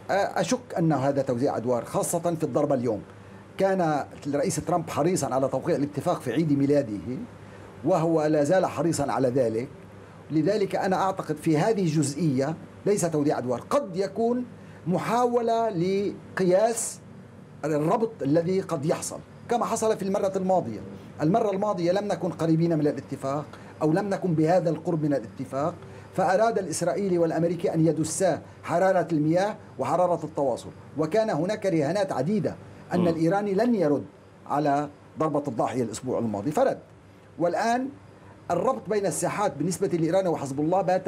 أشك أن هذا توزيع أدوار، خاصة في الضربة اليوم. كان الرئيس ترامب حريصا على توقيع الاتفاق في عيد ميلاده، وهو لا زال حريصا على ذلك. لذلك أنا أعتقد في هذه الجزئية ليس توزيع أدوار، قد يكون محاولة لقياس الربط الذي قد يحصل كما حصل في المرة الماضية. المرة الماضية لم نكن قريبين من الاتفاق أو لم نكن بهذا القرب من الاتفاق، فأراد الإسرائيلي والأمريكي أن يدسا حرارة المياه وحرارة التواصل، وكان هناك رهانات عديدة أن الإيراني لن يرد على ضربة الضاحية الأسبوع الماضي، فرد. والآن الربط بين الساحات بالنسبة لإيران وحزب الله بات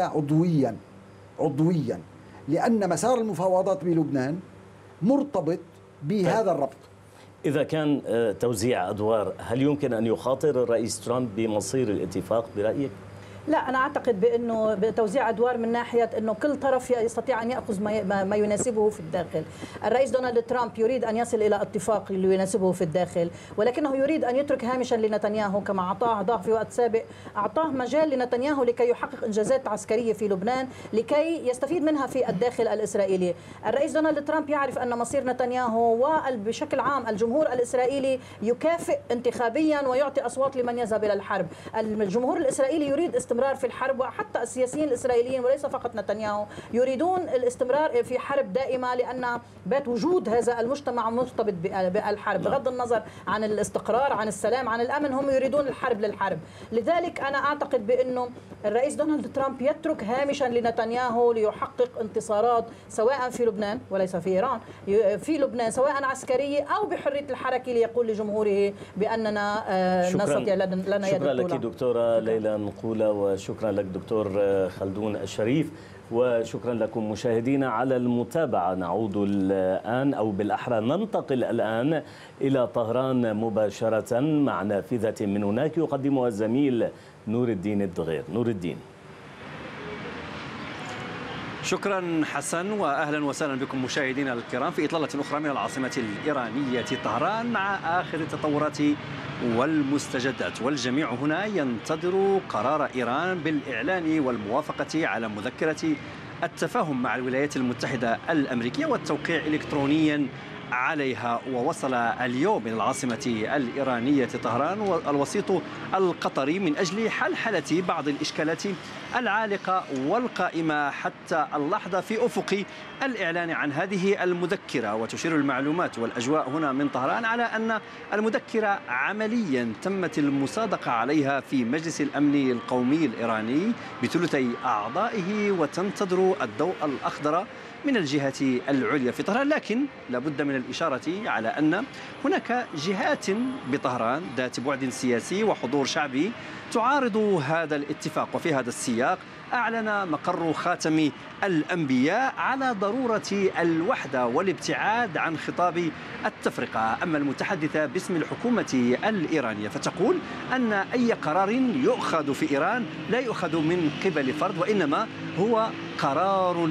عضويا، لأن مسار المفاوضات بلبنان مرتبط بهذا الربط. إذا كان توزيع أدوار، هل يمكن أن يخاطر الرئيس ترامب بمصير الاتفاق برأيك؟ لا، أنا أعتقد بأنه بتوزيع أدوار من ناحية أنه كل طرف يستطيع أن يأخذ ما يناسبه في الداخل. الرئيس دونالد ترامب يريد أن يصل إلى اتفاق اللي يناسبه في الداخل، ولكنه يريد أن يترك هامشا لنتنياهو كما أعطاه في وقت سابق، أعطاه مجال لنتنياهو لكي يحقق إنجازات عسكرية في لبنان لكي يستفيد منها في الداخل الإسرائيلي. الرئيس دونالد ترامب يعرف أن مصير نتنياهو وبشكل عام الجمهور الإسرائيلي يكافئ انتخابيا ويعطي أصوات لمن يذهب إلى الحرب. الجمهور الإسرائيلي يريد استمرار في الحرب، وحتى السياسيين الإسرائيليين وليس فقط نتنياهو يريدون الاستمرار في حرب دائمة، لأن بات وجود هذا المجتمع مرتبط بالحرب بغض النظر عن الاستقرار، عن السلام، عن الأمن، هم يريدون الحرب للحرب. لذلك أنا أعتقد بأنه الرئيس دونالد ترامب يترك هامشا لنتنياهو ليحقق انتصارات سواء في لبنان وليس في إيران، في لبنان سواء عسكرية أو بحرية الحركة، ليقول لجمهوره بأننا نستطيع لنا يد. شكرا لك دكتورة ليلى نقولة، وشكرا لك دكتور خلدون الشريف، وشكرا لكم مشاهدينا على المتابعة. نعود الآن، أو بالأحرى ننتقل الآن إلى طهران مباشرة مع نافذة من هناك يقدمها الزميل نور الدين الدغير. نور الدين. شكرا حسن، واهلا وسهلا بكم مشاهدينا الكرام في اطلاله اخرى من العاصمه الايرانيه طهران مع اخر التطورات والمستجدات. والجميع هنا ينتظر قرار ايران بالاعلان والموافقه على مذكره التفاهم مع الولايات المتحده الامريكيه والتوقيع الكترونيا عليها. ووصل اليوم إلى العاصمة الإيرانية طهران الوسيط القطري من أجل حلحلة بعض الإشكالات العالقة والقائمة حتى اللحظة في أفق الإعلان عن هذه المذكرة. وتشير المعلومات والأجواء هنا من طهران على أن المذكرة عمليا تمت المصادقة عليها في مجلس الأمن القومي الإيراني بثلثي أعضائه، وتنتظر الضوء الأخضر من الجهة العليا في طهران. لكن لابد من الإشارة على أن هناك جهات بطهران ذات بعد سياسي وحضور شعبي تعارض هذا الاتفاق. وفي هذا السياق أعلن مقر خاتم الأنبياء على ضرورة الوحدة والابتعاد عن خطاب التفرقة. أما المتحدثة باسم الحكومة الإيرانية فتقول أن أي قرار يؤخذ في إيران لا يؤخذ من قبل فرد، وإنما هو قرار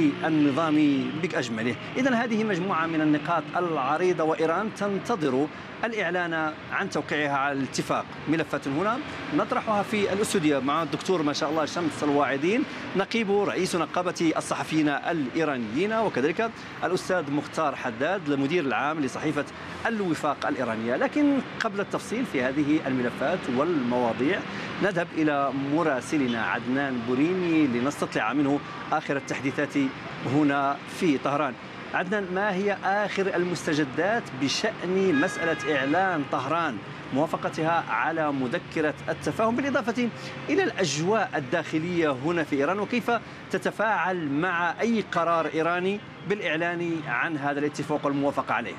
للنظام بأجمله. إذن هذه مجموعة من النقاط العريضة، وإيران تنتظر الإعلان عن توقيعها على الاتفاق. ملفات هنا نطرحها في الاستوديو مع الدكتور ما شاء الله شمس الواعدين، نقيب رئيس نقابة الصحفيين الإيرانيين، وكذلك الأستاذ مختار حداد المدير العام لصحيفة الوفاق الإيرانية. لكن قبل التفصيل في هذه الملفات والمواضيع نذهب إلى مراسلنا عدنان بوريني لنستطلع منه آخر التحديثات هنا في طهران. عدنان، ما هي آخر المستجدات بشأن مسألة إعلان طهران موافقتها على مذكرة التفاهم، بالإضافة إلى الأجواء الداخلية هنا في إيران، وكيف تتفاعل مع أي قرار إيراني بالإعلان عن هذا الاتفاق والموافقة عليه؟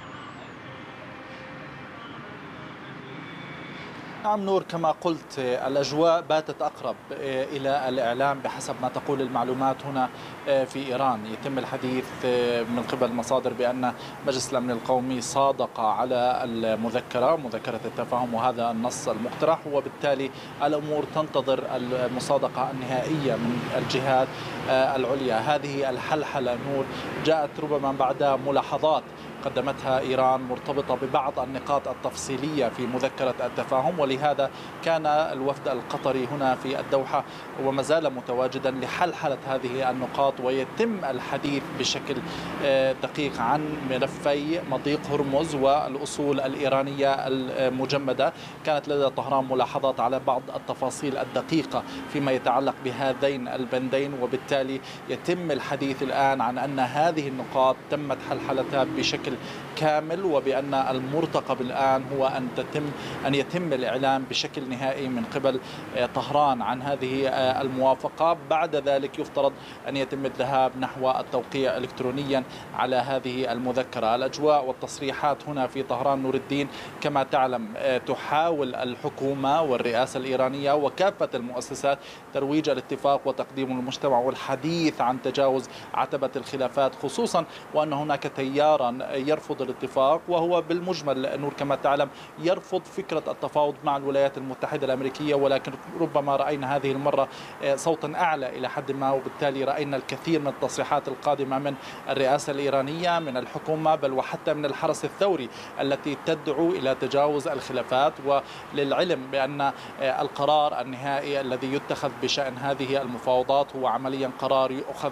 نعم نور، كما قلت الأجواء باتت أقرب إلى الإعلام بحسب ما تقول المعلومات هنا في إيران. يتم الحديث من قبل مصادر بأن مجلس الأمن القومي صادق على مذكرة التفاهم وهذا النص المقترح، وبالتالي الأمور تنتظر المصادقة النهائية من الجهات العليا. هذه الحلحلة نور جاءت ربما بعد ملاحظات قدمتها إيران مرتبطة ببعض النقاط التفصيلية في مذكرة التفاهم، ولهذا كان الوفد القطري هنا في الدوحة وما زال متواجدا لحلحلة هذه النقاط، ويتم الحديث بشكل دقيق عن ملفي مضيق هرمز والأصول الإيرانية المجمدة. كانت لدى طهران ملاحظات على بعض التفاصيل الدقيقة فيما يتعلق بهذين البندين، وبالتالي يتم الحديث الآن عن أن هذه النقاط تمت حلحلتها بشكل كامل، وبأن المرتقب الآن هو أن يتم الإعلان بشكل نهائي من قبل طهران عن هذه الموافقة. بعد ذلك يفترض أن يتم الذهاب نحو التوقيع إلكترونيا على هذه المذكرة. الأجواء والتصريحات هنا في طهران نور الدين كما تعلم تحاول الحكومة والرئاسة الإيرانية وكافة المؤسسات ترويج الاتفاق وتقديمه للمجتمع والحديث عن تجاوز عتبة الخلافات، خصوصا وأن هناك تيارا يرفض الاتفاق، وهو بالمجمل نور كما تعلم يرفض فكرة التفاوض مع الولايات المتحدة الأمريكية، ولكن ربما رأينا هذه المرة صوتا أعلى إلى حد ما، وبالتالي رأينا الكثير من التصريحات القادمة من الرئاسة الإيرانية من الحكومة بل وحتى من الحرس الثوري التي تدعو إلى تجاوز الخلافات. وللعلم بأن القرار النهائي الذي يتخذ بشأن هذه المفاوضات هو عمليا قرار يؤخذ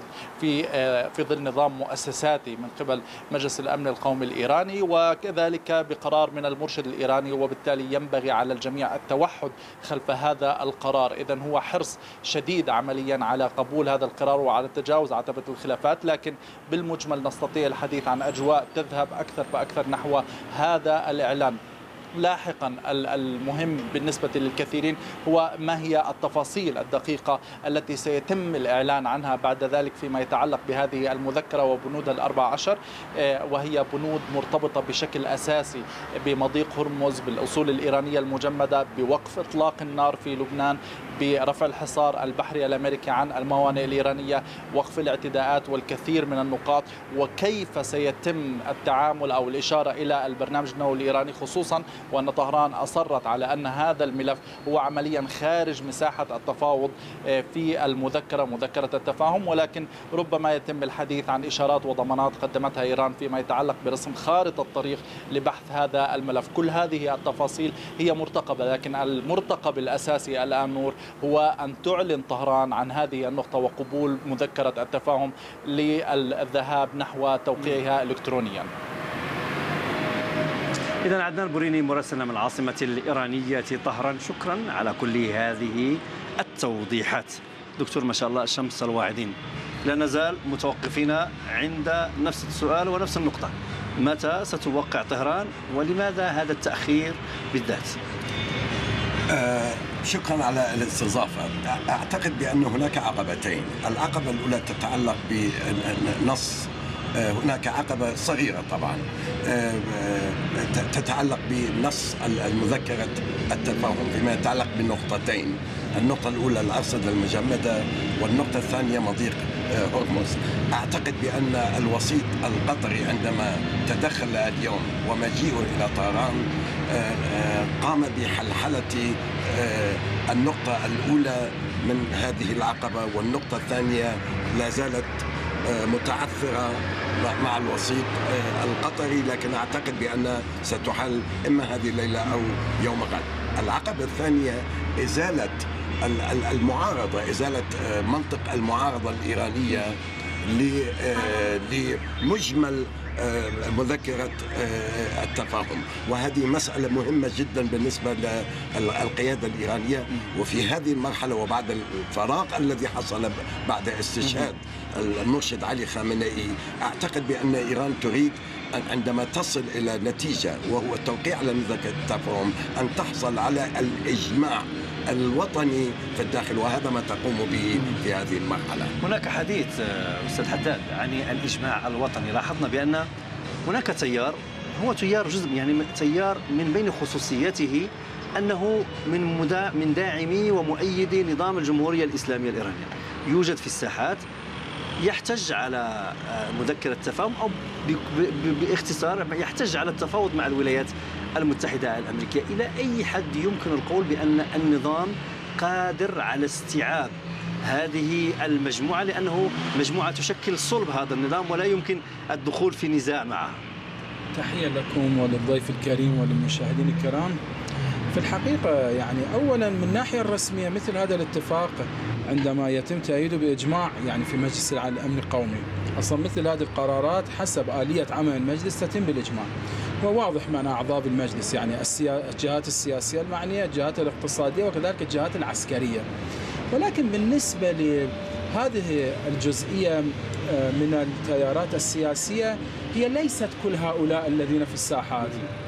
في ظل نظام مؤسساتي من قبل مجلس الأمن القومي الإيراني، وكذلك بقرار من المرشد الإيراني، وبالتالي ينبغي على الجميع التوحد خلف هذا القرار. إذن هو حرص شديد عمليا على قبول هذا القرار وعلى تجاوز عتبة الخلافات، لكن بالمجمل نستطيع الحديث عن أجواء تذهب أكثر فأكثر نحو هذا الإعلان. لاحقا المهم بالنسبة للكثيرين هو ما هي التفاصيل الدقيقة التي سيتم الإعلان عنها بعد ذلك فيما يتعلق بهذه المذكرة وبنودها ال14، وهي بنود مرتبطة بشكل أساسي بمضيق هرمز، بالأصول الإيرانية المجمدة، بوقف إطلاق النار في لبنان، برفع الحصار البحري الأمريكي عن الموانئ الإيرانية، وقف الاعتداءات والكثير من النقاط، وكيف سيتم التعامل أو الإشارة إلى البرنامج النووي الإيراني، خصوصا وأن طهران أصرت على أن هذا الملف هو عمليا خارج مساحة التفاوض في المذكرة مذكرة التفاهم، ولكن ربما يتم الحديث عن إشارات وضمانات قدمتها إيران فيما يتعلق برسم خارطة الطريق لبحث هذا الملف. كل هذه التفاصيل هي مرتقبة، لكن المرتقب الأساسي الآن نور هو أن تعلن طهران عن هذه النقطة وقبول مذكرة التفاهم للذهاب نحو توقيعها إلكترونيا. إذن عدنان بوريني مراسلنا من العاصمة الإيرانية طهران، شكرا على كل هذه التوضيحات. دكتور ما شاء الله الشمس الواعدين، لا نزال متوقفين عند نفس السؤال ونفس النقطة، متى ستوقع طهران ولماذا هذا التأخير بالذات؟ شكرا على الاستضافة. أعتقد بأن هناك عقبتين. العقبة الأولى تتعلق بنص، هناك عقبة صغيرة طبعا تتعلق بنص المذكرة التفاهم فيما يتعلق بنقطتين. النقطة الأولى الأرصدة المجمدة، والنقطة الثانية مضيق هرمز. أعتقد بأن الوسيط القطري عندما تدخل اليوم ومجيئه إلى طهران قام بحلحلة النقطة الأولى من هذه العقبة، والنقطة الثانية لا زالت متعثرة مع الوسيط القطري، لكن أعتقد بأن ستحل إما هذه الليلة أو يوم غد. العقبة الثانية إزالة المعارضة، إزالة منطق المعارضة الإيرانية لمجمل مذكرة التفاهم، وهذه مسألة مهمة جدا بالنسبة للقيادة الإيرانية. وفي هذه المرحلة وبعد الفراغ الذي حصل بعد استشهاد المرشد علي خامنئي، أعتقد بأن إيران تريد أن عندما تصل إلى نتيجة وهو التوقيع على مذكرة التفاهم أن تحصل على الإجماع الوطني في الداخل، وهذا ما تقوم به في هذه المرحلة. هناك حديث أستاذ حداد عن الإجماع الوطني. لاحظنا بأن هناك تيار، هو تيار جزء يعني تيار من بين خصوصياته أنه من داعمي ومؤيدي نظام الجمهورية الإسلامية الإيرانية، يوجد في الساحات يحتج على مذكرة التفاهم، أو باختصار يحتج على التفاوض مع الولايات المتحدة الأمريكية. إلى أي حد يمكن القول بأن النظام قادر على استيعاب هذه المجموعة، لأنه مجموعة تشكل صلب هذا النظام ولا يمكن الدخول في نزاع معها؟ تحية لكم وللضيف الكريم وللمشاهدين الكرام. في الحقيقة يعني أولا من الناحية الرسمية مثل هذا الاتفاق عندما يتم تأييده بإجماع يعني في مجلس الأمن القومي، أصلا مثل هذه القرارات حسب آلية عمل المجلس تتم بالإجماع، وواضح من أعضاء المجلس يعني الجهات السياسية المعنية، الجهات الاقتصادية وكذلك الجهات العسكرية. ولكن بالنسبة لهذه الجزئية من التيارات السياسية هي ليست كل هؤلاء الذين في الساحات،